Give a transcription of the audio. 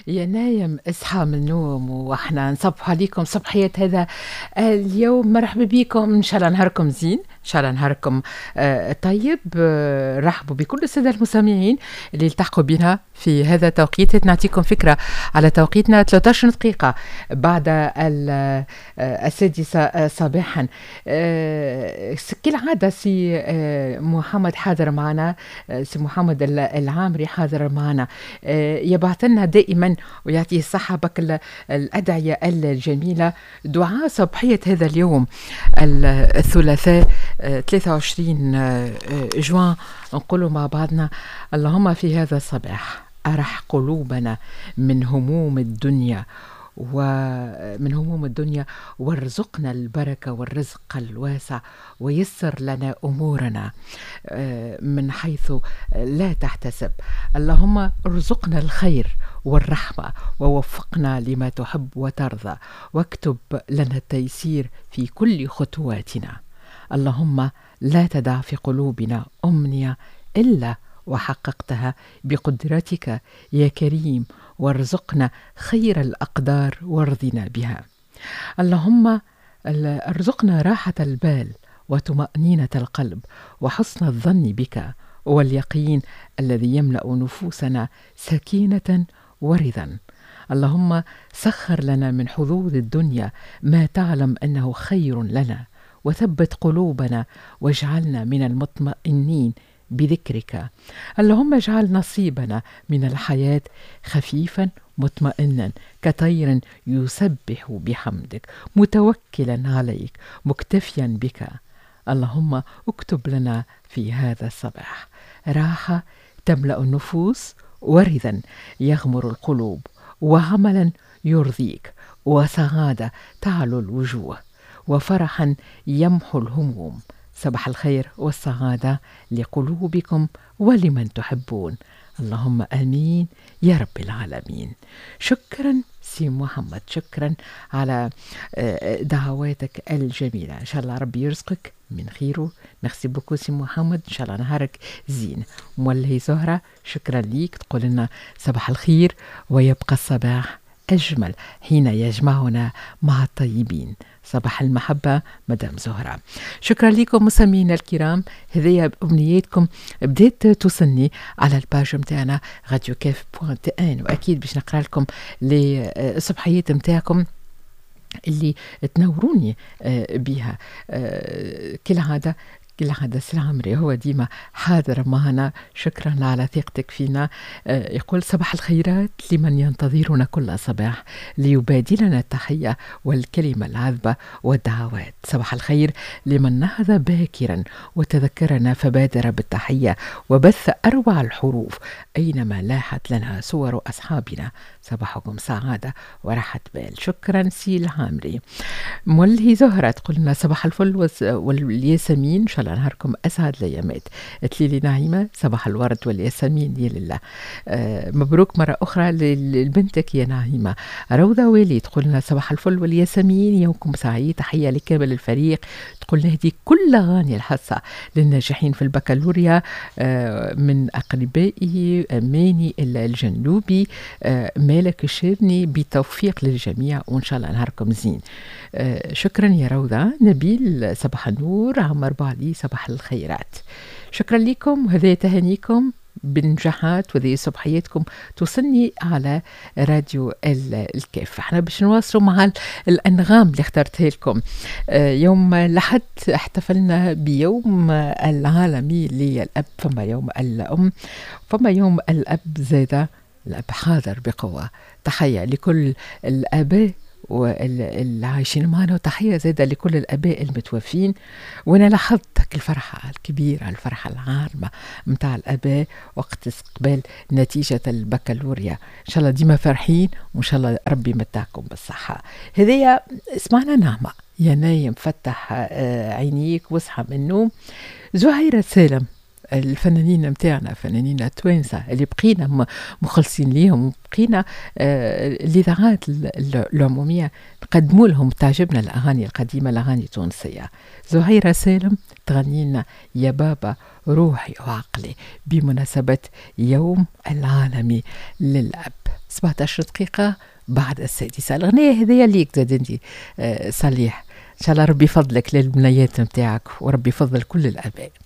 يا نايم اصحى من النوم واحنا نصبح عليكم صبحية هذا اليوم. مرحبا بكم، ان شاء الله نهاركم زين، ان شاء الله نهاركم طيب. رحبوا بكل السادة المستمعين اللي التحقوا بنا في هذا التوقيت. نعطيكم فكرة على توقيتنا 13 دقيقة بعد السادسة صباحا. كالعادة سي محمد حاضر معنا، سي محمد العامري حاضر معنا، يبعث لنا دائما ويعطيه الصحة بك الأدعية الجميلة. دعاء صبحية هذا اليوم الثلاثاء 23 جوان، نقول مع بعضنا: اللهم في هذا الصباح أرح قلوبنا من هموم الدنيا وارزقنا البركة والرزق الواسع، ويسر لنا أمورنا من حيث لا تحتسب. اللهم ارزقنا الخير والرحمة ووفقنا لما تحب وترضى، واكتب لنا التيسير في كل خطواتنا. اللهم لا تدع في قلوبنا أمنية إلا وحققتها بقدرتك يا كريم، وارزقنا خير الأقدار وارضنا بها. اللهم ارزقنا راحة البال وطمأنينة القلب وحسن الظن بك، واليقين الذي يملأ نفوسنا سكينة ورضا. اللهم سخر لنا من حظوظ الدنيا ما تعلم أنه خير لنا، وثبت قلوبنا واجعلنا من المطمئنين بذكرك. اللهم اجعل نصيبنا من الحياة خفيفا مطمئنا كطير يسبح بحمدك، متوكلا عليك مكتفيا بك. اللهم اكتب لنا في هذا الصباح راحة تملأ النفوس، ورضا يغمر القلوب، وعملا يرضيك، وسعادة تعلو الوجوه، وفرحا يمحو الهموم. صباح الخير والسعادة لقلوبكم ولمن تحبون. اللهم آمين يا رب العالمين. شكرا سي محمد، شكرا على دعواتك الجميلة. إن شاء الله ربي يرزقك من خيره. ميرسي بوكو سي محمد، إن شاء الله نهارك زين. مولهي زهرة، شكرا ليك، تقول لنا صباح الخير، ويبقى الصباح أجمل حين يجمعنا مع الطيبين. صباح المحبة مدام زهرة. شكرا لكم مستمعينا الكرام، هذه أمنياتكم بديت توصلني على الباج متاعنا راديو كاف بوانت ان، وأكيد باش نقرأ لكم الصبحيات متاعكم اللي تنوروني بها كالعادة. سي العمري هو ديما حاضر معنا، شكرا على ثقتك فينا. يقول: صباح الخيرات لمن ينتظرنا كل صباح ليبادلنا التحية والكلمة العذبة والدعوات. صباح الخير لمن نهض باكرا وتذكرنا فبادر بالتحية وبث أروع الحروف أينما لاحت لنا صور أصحابنا. صباحكم سعادة وراحة بال. شكرا سي العامري. مولهي زهرة تقول لنا: صباح الفل والياسمين، إن شاء الله نهاركم أسعد الأيامات. تليلي نعيمة: صباح الورد والياسمين يا لله. مبروك مرة أخرى لبنتك يا نعيمة. روضة والي تقول لنا: صباح الفل والياسمين، يومكم سعيد، تحية لكامل الفريق. تقول نهدي كل أغاني الحصة للناجحين في البكالوريا من أقربائه ماني الجنوبي مالك الشيرني، بتوفيق للجميع، وإن شاء الله نهاركم زين. شكرا يا روضة. نبيل: صباح النور. عمر بعلي: صباح الخيرات. شكرا لكم، وهذه تهانيكم بنجاحات، وذي صبحياتكم توصلني على راديو الكاف. احنا باش نواصلوا مع الأنغام اللي اخترتها لكم. يوم الأحد احتفلنا بيوم العالمي للأب، فما يوم الأم، فما يوم الأب زادة. الأب حاضر بقوة. تحية لكل الآباء واللي عايشين معنا، وتحية زادة لكل الآباء المتوفين. وأنا لاحظت الفرحة الكبيرة، الفرحة العارمة متاع الآباء وقت استقبال نتيجة البكالوريا. إن شاء الله ديما فرحين، وإن شاء الله ربي يمتعكم بالصحة. هذه اسمعنا نعمة يا نايم، فتح عينيك واصحى من النوم. زهيرة سالم، الفنانين متاعنا، فنانين التوانسة اللي بقينا مخلصين ليهم، بقينا الإذاعات العمومية نقدموا لهم، تعجبنا الأغاني القديمة، الأغاني التونسية. زهيرة سالم تغني لنا يا بابا روحي وعقلي بمناسبة يوم العالمي للأب. 17 دقيقة بعد السادسة. الأغنية هذه ليك زاد انت صليح، إن شاء الله ربي يفضلك للبنيات متاعك وربي يفضل كل الآباء.